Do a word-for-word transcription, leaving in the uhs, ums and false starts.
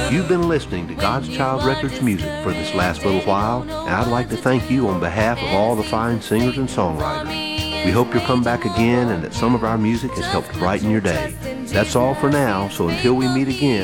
You've been listening to God's Child Records music for this last little while, and I'd like to thank you on behalf of all the fine singers and songwriters. We hope you'll come back again and that some of our music has helped brighten your day. That's all for now, so until we meet again,